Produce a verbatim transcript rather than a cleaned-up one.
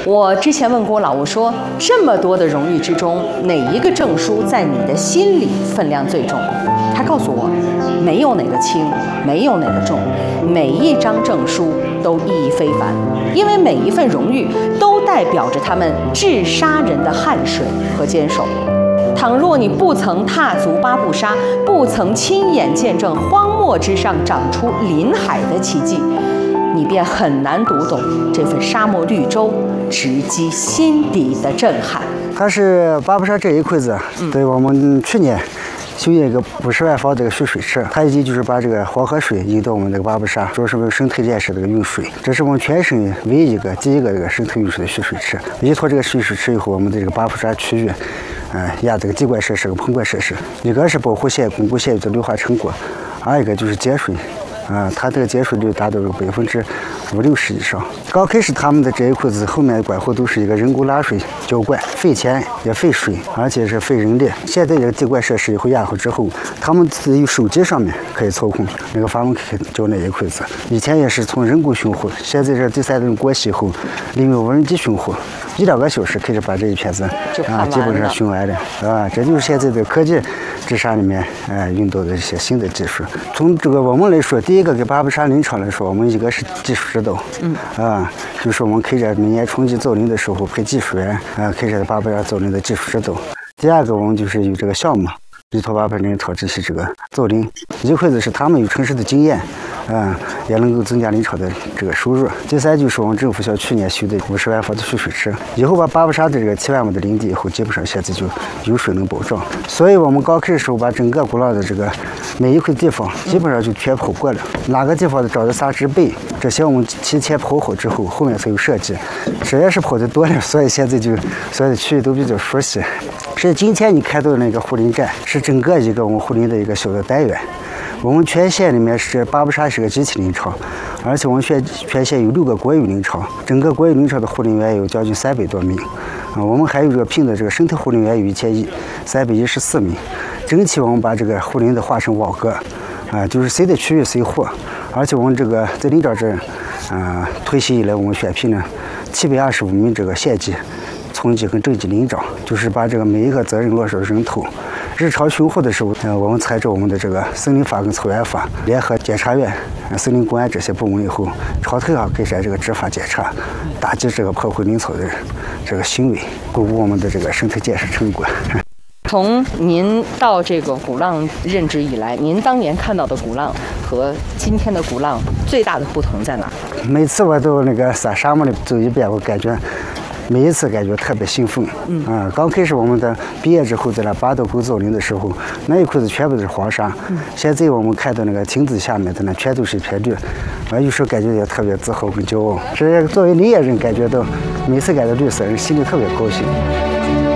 我之前问过老吴说，这么多的荣誉之中，哪一个证书在你的心里分量最重？他告诉我，没有哪个轻，没有哪个重，每一张证书都意义非凡，因为每一份荣誉都代表着他们治沙人的汗水和坚守。倘若你不曾踏足巴布沙，不曾亲眼见证荒漠之上长出林海的奇迹，你便很难读懂这份沙漠绿洲直击心底的震撼。 它是巴布沙这一块子， 嗯、 对我们去年修建一个五十万方这个蓄水池，它已经就是把这个黄河水引到我们这个巴布沙，主要是为生态建设这个用水。这是我们全省唯一一个第一个这个生态用水的蓄水池。依托这个蓄水池以后，我们的这个巴布沙区域，呃，压这个地灌设施和棚灌设施，一个是保护县巩固县域的绿化成果，二一个就是节水。啊、呃，它这个节水率达到了百分之五六十以上。刚开始他们的这一块子后面的管后都是一个人工拉水浇灌，费钱也费水，而且是费人力。现在这个地灌设施以后压好之后，他们自己手机上面可以操控，那个阀门可以浇那一块子。以前也是从人工巡护，现在这第三轮过期后，利用无人机巡护，一两个小时可以把这一片子啊基本上巡完了啊。这就是现在的科技治沙里面呃用到的一些新的技术。从这个我们来说，第一个给巴布沙林场来说，我们一个是技术指导，嗯啊，就是我们开展每年春季造林的时候派技术员啊开展巴布沙造林的技术指导。第二个我们就是有这个项目。依托巴布沙林场这些这个造林，一块子是他们有城市的经验，嗯，也能够增加林场的这个收入。第三就是我们政府像去年修的五十万方的蓄水池，以后把巴布沙的这个七万亩的林地以后，基本上现在就有水能保障。所以我们刚开始时候把整个鼓浪的这个每一块地方基本上就全跑过了，哪个地方长的啥植被，这些我们提前跑好之后，后面才有设计。实在是跑的多了，所以现在就所有的区域都比较熟悉。是今天你看到的那个护林站，是整个一个我们护林的一个小的单元。我们全县里面是巴布沙是个集体林场，而且我们全全县有六个国有林场，整个国有林场的护林员有将近三百多名，啊，我们还有这个聘的这个生态护林员有一千一三百一十四名。整体我们把这个护林的划成网格，啊，就是谁的区域谁护。而且我们这个在林长镇，啊，推行以来我们选聘了七百二十五名这个县级。村级跟镇级林长，就是把这个每一个责任落实人头。日常巡护的时候，呃，我们采着我们的这个森林法跟草原法，联合检察院、森林公安这些部门以后，朝头上开展这个执法检查，打击这个破坏林草的这个行为，巩固我们的这个生态建设成果。 从您到这个鼓浪任职以来，您当年看到的鼓浪和今天的鼓浪最大的不同在哪？ 每次我到那个沙沙漠里走一遍，我感觉。每一次感觉特别兴奋，嗯啊，刚开始我们的毕业之后，在那八道沟造林的时候，那一块子全部都是黄沙，嗯，现在我们看到那个亭子下面的那全都是一片绿，我有时候感觉也特别自豪跟骄傲。这作为林业人，感觉到每次感到绿色，人心里特别高兴。